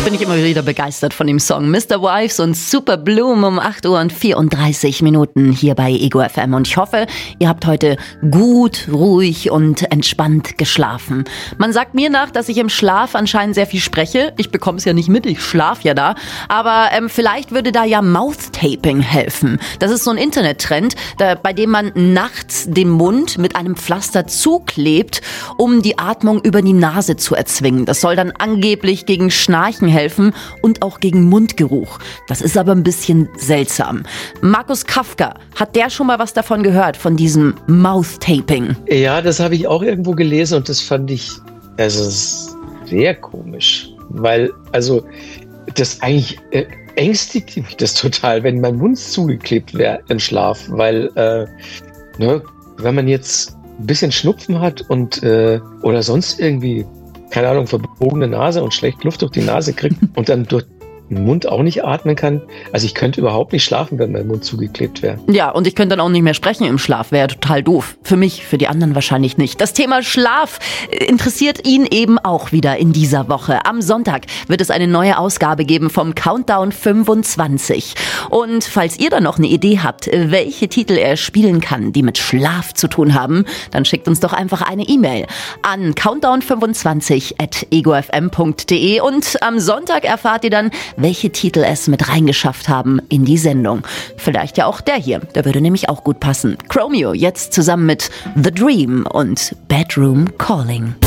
Bin ich immer wieder begeistert von dem Song. Mr. Wives und Super Bloom um 8 Uhr und 34 Minuten hier bei Ego FM. Und ich hoffe, ihr habt heute gut, ruhig und entspannt geschlafen. Man sagt mir nach, dass ich im Schlaf anscheinend sehr viel spreche. Ich bekomme es ja nicht mit, ich schlafe ja da. Aber vielleicht würde da ja Mouth-Taping helfen. Das ist so ein Internettrend, bei dem man nachts den Mund mit einem Pflaster zuklebt, um die Atmung über die Nase zu erzwingen. Das soll dann angeblich gegen Schnarchen helfen und auch gegen Mundgeruch. Das ist aber ein bisschen seltsam. Markus Kafka, hat der schon mal was davon gehört, von diesem Mouth-Taping? Ja, das habe ich auch irgendwo gelesen und das fand ich sehr komisch, weil das eigentlich ängstigt mich das total, wenn mein Mund zugeklebt wäre im Schlaf, weil wenn man jetzt ein bisschen Schnupfen hat und oder sonst irgendwie, keine Ahnung, verbogene Nase und schlecht Luft durch die Nase kriegt und dann durch den Mund auch nicht atmen kann. Also ich könnte überhaupt nicht schlafen, wenn mein Mund zugeklebt wäre. Ja, und ich könnte dann auch nicht mehr sprechen im Schlaf. Wäre ja total doof. Für mich, für die anderen wahrscheinlich nicht. Das Thema Schlaf interessiert ihn eben auch wieder in dieser Woche. Am Sonntag wird es eine neue Ausgabe geben vom Countdown 25. Und falls ihr da noch eine Idee habt, welche Titel er spielen kann, die mit Schlaf zu tun haben, dann schickt uns doch einfach eine E-Mail an countdown25@egofm.de und am Sonntag erfahrt ihr dann, welche Titel es mit reingeschafft haben in die Sendung. Vielleicht ja auch der hier, der würde nämlich auch gut passen. Chromeo jetzt zusammen mit The Dream und Bedroom Calling.